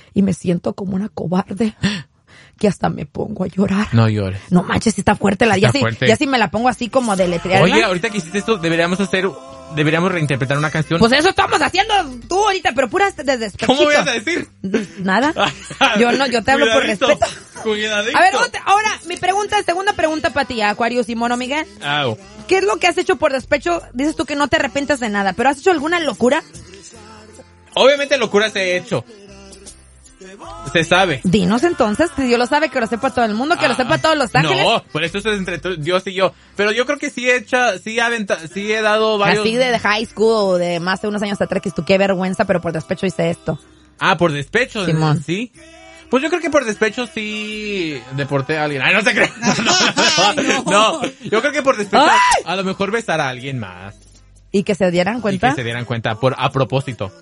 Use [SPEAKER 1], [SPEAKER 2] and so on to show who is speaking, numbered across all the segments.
[SPEAKER 1] y me siento como una cobarde que hasta me pongo a llorar.
[SPEAKER 2] No llores.
[SPEAKER 1] No manches, está fuerte ya si me la pongo así como de letrear.
[SPEAKER 2] Oye, ahorita que hiciste esto, deberíamos reinterpretar una canción.
[SPEAKER 1] Pues eso estamos haciendo tú ahorita, pero puras de despechito.
[SPEAKER 2] ¿Cómo voy a decir?
[SPEAKER 1] Nada. Yo te hablo por respeto.
[SPEAKER 2] Cuidadito.
[SPEAKER 1] A ver, ahora, segunda pregunta para ti, Aquarius y Mono Miguel. ¿Qué es lo que has hecho por despecho? Dices tú que no te arrepientas de nada, pero ¿has hecho alguna locura?
[SPEAKER 2] Obviamente locuras he hecho. Se sabe.
[SPEAKER 1] Dinos entonces, si Dios lo sabe, que lo sepa todo el mundo, que lo sepa todos Los Ángeles.
[SPEAKER 2] No, por eso es entre Dios y yo. Pero yo creo que sí he dado varios...
[SPEAKER 1] Así de high school o de más de unos años atrás, que tú, qué vergüenza, pero por despecho hice esto.
[SPEAKER 2] Por despecho,
[SPEAKER 1] Simón.
[SPEAKER 2] ¿sí? Pues yo creo que por despecho sí deporté a alguien. ¡Ay, no se cree! No, yo creo que por despecho a lo mejor besar a alguien más.
[SPEAKER 1] ¿Y que se dieran cuenta?
[SPEAKER 2] Y que se dieran cuenta, a propósito.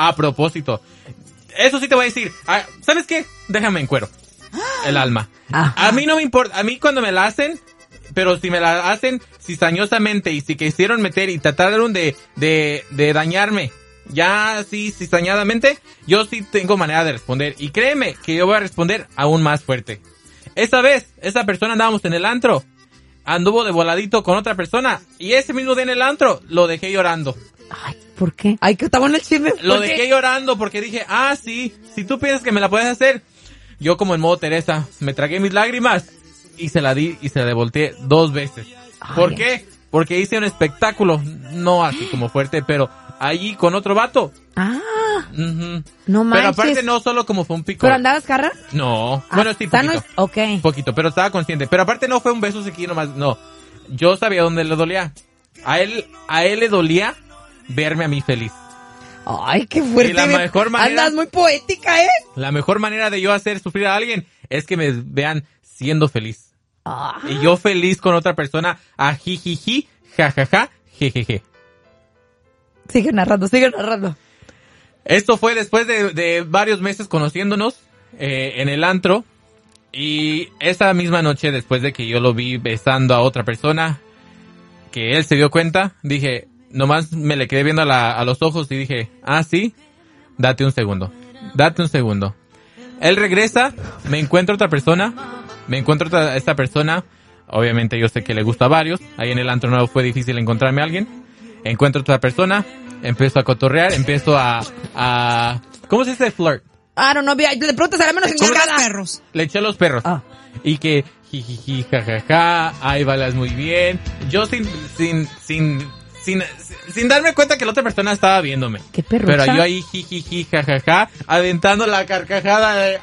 [SPEAKER 2] Eso sí te voy a decir. ¿Sabes qué? Déjame en cuero. El alma.
[SPEAKER 1] Ajá.
[SPEAKER 2] A mí no me importa. A mí cuando me la hacen, pero si me la hacen cizañosamente y si quisieron meter y trataron de dañarme, ya así cizañadamente, yo sí tengo manera de responder. Y créeme que yo voy a responder aún más fuerte. Esa vez, esa persona andábamos en el antro. Anduvo de voladito con otra persona. Y ese mismo día en el antro, lo dejé llorando.
[SPEAKER 1] Ay, ¿por qué? Ay, que estaba en el chisme.
[SPEAKER 2] Lo dejé llorando porque dije, sí, si tú piensas que me la puedes hacer. Yo como en modo Teresa, me tragué mis lágrimas y se la di y se la devolteé 2 veces.
[SPEAKER 1] Ay.
[SPEAKER 2] ¿Por qué? Porque hice un espectáculo, no así como fuerte, pero allí con otro vato. Uh-huh.
[SPEAKER 1] No manches.
[SPEAKER 2] Pero aparte no solo como fue un pico.
[SPEAKER 1] ¿Pero andabas jarra?
[SPEAKER 2] No, bueno sí, poquito.
[SPEAKER 1] Ok.
[SPEAKER 2] Poquito, pero estaba consciente. Pero aparte no fue un beso sequillo nomás, no. Yo sabía dónde le dolía. A él le dolía verme a mí feliz.
[SPEAKER 1] Ay, qué fuerte.
[SPEAKER 2] Y la mejor manera...
[SPEAKER 1] Andas muy poética, ¿eh?
[SPEAKER 2] La mejor manera de yo hacer sufrir a alguien es que me vean siendo feliz. Y yo feliz con otra persona, jijiji, jajaja, jejeje.
[SPEAKER 1] Sigue narrando.
[SPEAKER 2] Esto fue después de varios meses conociéndonos en el antro. Y esa misma noche, después de que yo lo vi besando a otra persona, que él se dio cuenta, dije... Nomás me le quedé viendo a los ojos y dije, sí, date un segundo. Él regresa, me encuentro esta persona, obviamente yo sé que le gusta a varios, ahí en el antro nuevo fue difícil encontrarme a alguien, encuentro otra persona, empiezo a cotorrear, empiezo a ¿cómo se dice flirt?
[SPEAKER 1] No, le preguntas a la menos
[SPEAKER 3] los perros.
[SPEAKER 2] Le eché a los perros. Y que, jijiji, jajaja, ahí balas muy bien. Yo sin darme cuenta que la otra persona estaba viéndome.
[SPEAKER 1] ¿Qué perrucha?
[SPEAKER 2] Pero yo ahí, jijiji, jajaja, aventando la carcajada de...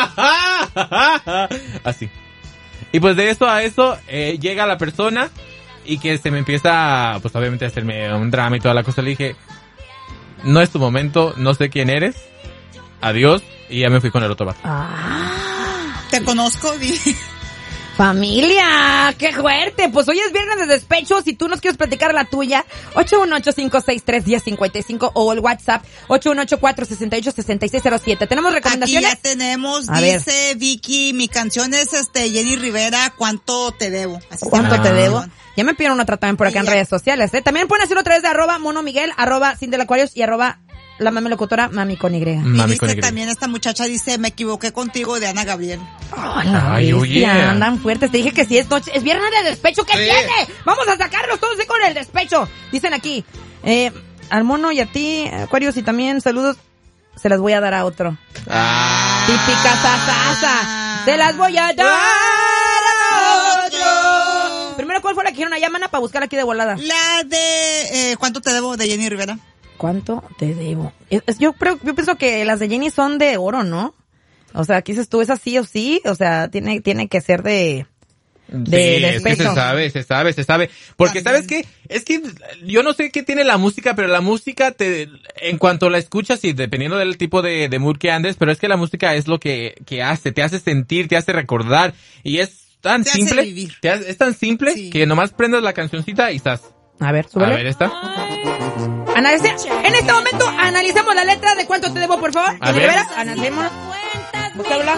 [SPEAKER 2] Así. Y pues de eso a eso, llega la persona y que se me empieza, pues obviamente a hacerme un drama y toda la cosa. Le dije, no es tu momento, no sé quién eres, adiós, y ya me fui con el otro vato.
[SPEAKER 3] Te conozco,
[SPEAKER 1] Familia, qué fuerte. Pues hoy es viernes de despecho. Si tú nos quieres platicar la tuya, 818-563-1055 o el WhatsApp 818-468-6607. ¿Tenemos recomendaciones?
[SPEAKER 3] Aquí ya tenemos,
[SPEAKER 1] dice
[SPEAKER 3] ver. Vicky, mi canción es Jenny Rivera, ¿cuánto te debo?
[SPEAKER 1] ¿Cuánto te debo? Ya me pidieron otra también por acá en redes sociales, ¿eh? También pueden hacerlo a través de @monomiguel, @Cindy-Aquarius y @la mami locutora, mami con Y.
[SPEAKER 3] Y dice también esta muchacha, dice, me equivoqué contigo, de Ana Gabriel.
[SPEAKER 1] Ay, oye. Andan fuertes. Te dije que si es noche, es viernes de despecho. ¿Qué tiene? Vamos a sacarlos todos con el despecho. Dicen aquí, al mono y a ti, Aquarius, y también saludos. Se las voy a dar a otro. Típica sasasa. Se las voy a dar a otro. Primero, ¿cuál fue la que dijeron allá, mana, para buscar aquí de volada?
[SPEAKER 3] La de, ¿cuánto te debo? De Jenny Rivera.
[SPEAKER 1] ¿Cuánto te debo? Yo pienso que las de Jenny son de oro, ¿no? O sea, aquí dices tú, ¿es así o sí? O sea, tiene que ser de despecho.
[SPEAKER 2] Se sabe. Porque, ¿sabes qué? Es que yo no sé qué tiene la música, pero la música en cuanto la escuchas y dependiendo del tipo de mood que andes, pero es que la música es lo que hace, te hace sentir, te hace recordar, y es tan simple.
[SPEAKER 3] Hace vivir.
[SPEAKER 2] Es tan simple que nomás prendas la cancioncita y estás.
[SPEAKER 1] A ver, súbele.
[SPEAKER 2] A ver, esta.
[SPEAKER 1] En este momento, analicemos la letra de ¿cuánto te debo, por favor?
[SPEAKER 2] A ver.
[SPEAKER 1] Analicemos. Búscala.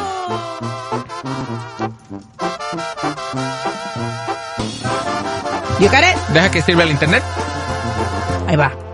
[SPEAKER 1] ¿You got it?
[SPEAKER 2] Deja que sirva el internet.
[SPEAKER 1] Ahí va.